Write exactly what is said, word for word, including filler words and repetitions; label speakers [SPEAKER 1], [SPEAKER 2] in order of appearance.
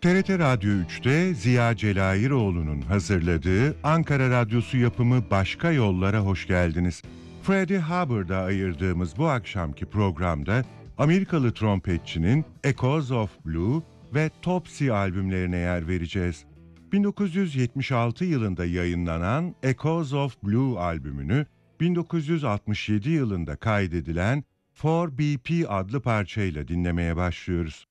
[SPEAKER 1] T R T Radyo üçte Ziya Celayiroğlu'nun hazırladığı Ankara Radyosu yapımı Başka Yollara hoş geldiniz. Freddie Hubbard'a ayırdığımız bu akşamki programda Amerikalı trompetçinin Echoes of Blue ve Topsy albümlerine yer vereceğiz. bin dokuz yüz yetmiş altı yılında yayınlanan Echoes of Blue albümünü bin dokuz yüz altmış yedi yılında kaydedilen four B P adlı parçayla dinlemeye başlıyoruz.